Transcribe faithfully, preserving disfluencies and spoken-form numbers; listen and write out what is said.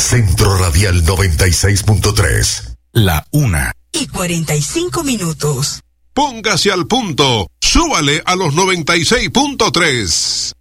Centro Radial noventa y seis punto tres. La una. Y cuarenta y cinco minutos. Póngase al punto. Súbale a los noventa y seis punto tres.